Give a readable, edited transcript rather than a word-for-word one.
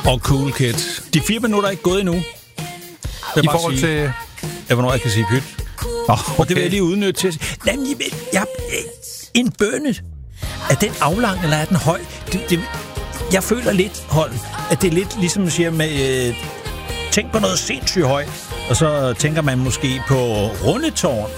Og Cool Kids. De 4 minutter er ikke gået endnu. I forhold til... hvornår jeg kan sige pyt. Okay. Og det vil jeg lige udnytte til at sige. Jamen, en bønne. Er den aflang, eller er den høj? Jeg føler lidt, Holm, at det er lidt ligesom man siger med... tænk på noget sindssygt højt. Og så tænker man måske på Rundetårn.